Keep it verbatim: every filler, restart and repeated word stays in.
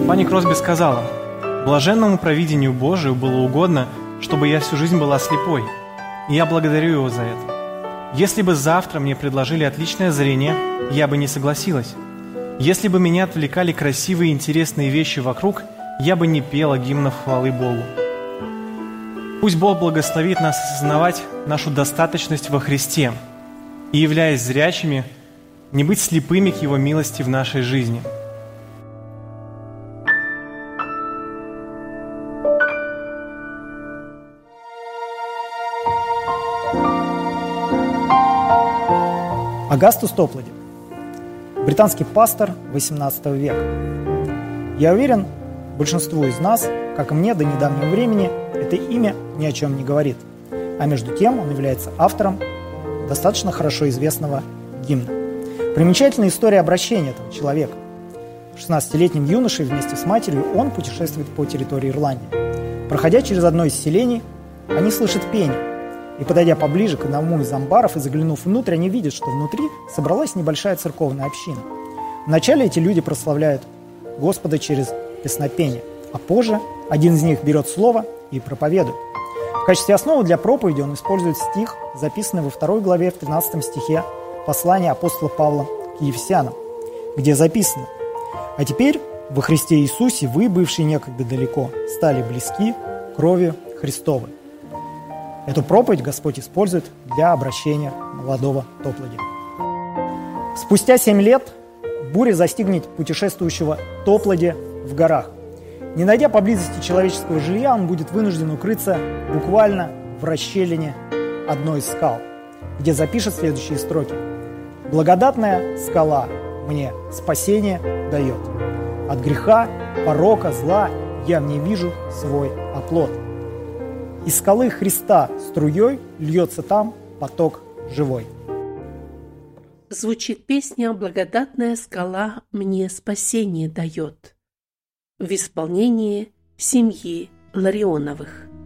Фанни Кросби сказала: «Блаженному провидению Божию было угодно, чтобы я всю жизнь была слепой, и я благодарю Его за это. Если бы завтра мне предложили отличное зрение, я бы не согласилась. Если бы меня отвлекали красивые и интересные вещи вокруг, я бы не пела гимнов хвалы Богу». Пусть Бог благословит нас осознавать нашу достаточность во Христе и, являясь зрячими, не быть слепыми к Его милости в нашей жизни. Агастус Топлади, британский пастор восемнадцатого века. Я уверен, большинству из нас, как и мне до недавнего времени, это имя ни о чем не говорит, а между тем он является автором достаточно хорошо известного гимна. Примечательная история обращения этого человека. шестнадцатилетним юношей вместе с матерью он путешествует по территории Ирландии. Проходя через одно из селений, они слышат пение. И, подойдя поближе к одному из амбаров и заглянув внутрь, они видят, что внутри собралась небольшая церковная община. Вначале эти люди прославляют Господа через песнопение, а позже один из них берет слово и проповедует. В качестве основы для проповеди он использует стих, записанный во второй главе, в тринадцатом стихе послания апостола Павла к Ефесянам, где записано: «А теперь во Христе Иисусе вы, бывшие некогда далеко, стали близки кровью Христовой». Эту проповедь Господь использует для обращения молодого Топлади. Спустя семь лет буря застигнет путешествующего Топлади в горах. Не найдя поблизости человеческого жилья, он будет вынужден укрыться буквально в расщелине одной из скал, где запишет следующие строки: «Благодатная скала мне спасение дает. От греха, порока, зла я в ней вижу свой оплот. Из скалы Христа струей льется там поток живой». Звучит песня «Благодатная скала мне спасение дает» в исполнении семьи Ларионовых.